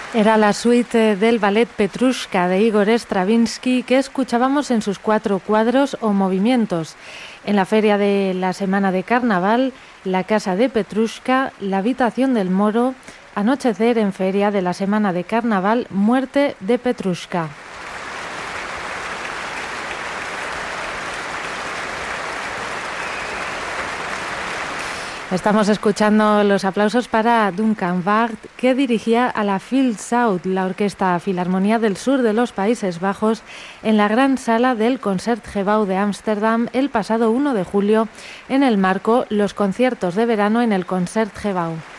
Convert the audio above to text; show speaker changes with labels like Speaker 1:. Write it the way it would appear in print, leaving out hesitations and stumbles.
Speaker 1: Era la suite del ballet Petrushka de Igor Stravinsky que escuchábamos en sus 4 cuadros o movimientos. En la feria de la Semana de Carnaval, la casa de Petrushka, la habitación del Moro, Anochecer en feria de la Semana de Carnaval, Muerte de Petrushka. Estamos escuchando los aplausos para Duncan Wagh, que dirigía a la Phil South, la Orquesta Filarmonía del Sur de los Países Bajos, en la gran sala del Concertgebouw de Ámsterdam el pasado 1 de julio, en el marco Los conciertos de verano en el Concertgebouw.